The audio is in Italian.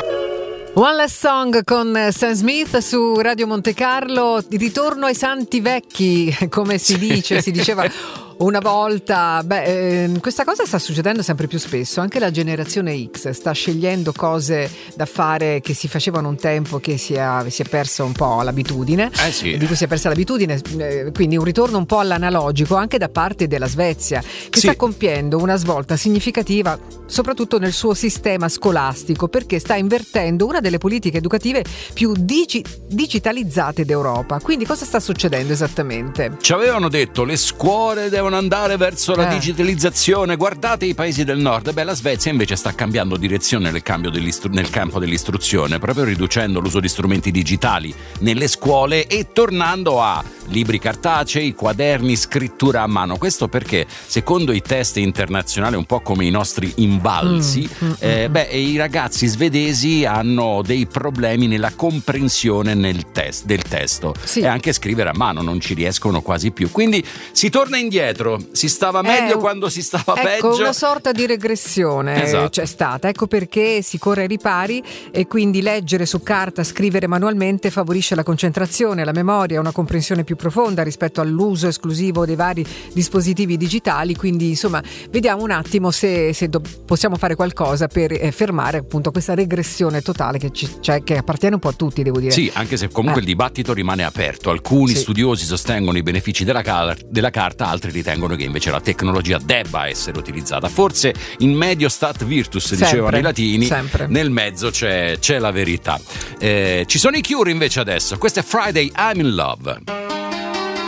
One Last Song con Sam Smith su Radio Monte Carlo. Di ritorno ai santi vecchi, come si dice, si diceva una volta. Questa cosa sta succedendo sempre più spesso. Anche la generazione X sta scegliendo cose da fare che si facevano un tempo, che si è persa un po' l'abitudine, sì. di cui si è persa l'abitudine, quindi un ritorno un po' all'analogico anche da parte della Svezia, che sta compiendo una svolta significativa soprattutto nel suo sistema scolastico, perché sta invertendo una delle politiche educative più digitalizzate d'Europa. Quindi cosa sta succedendo esattamente? Ci avevano detto le scuole devono andare verso la digitalizzazione, guardate i paesi del nord. La Svezia invece sta cambiando direzione nel campo dell'istruzione, proprio riducendo l'uso di strumenti digitali nelle scuole e tornando a libri cartacei, quaderni, scrittura a mano. Questo perché, secondo i test internazionali, un po' come i nostri invalsi, i ragazzi svedesi hanno dei problemi nella comprensione del testo, e anche scrivere a mano non ci riescono quasi più. Quindi si torna indietro, si stava meglio quando si stava peggio. Una sorta di regressione c'è stata, ecco perché si corre ai ripari, e quindi leggere su carta, scrivere manualmente favorisce la concentrazione, la memoria, una comprensione più profonda rispetto all'uso esclusivo dei vari dispositivi digitali. Quindi insomma vediamo un attimo se possiamo fare qualcosa per fermare appunto questa regressione totale che appartiene un po' a tutti, devo dire. Sì, anche se comunque il dibattito rimane aperto. Alcuni studiosi sostengono i benefici della carta, altri ritengono che invece la tecnologia debba essere utilizzata. Forse in medio stat virtus, dicevano i latini, nel mezzo c'è la verità. Ci sono i Cure invece adesso. Questo è Friday I'm in Love.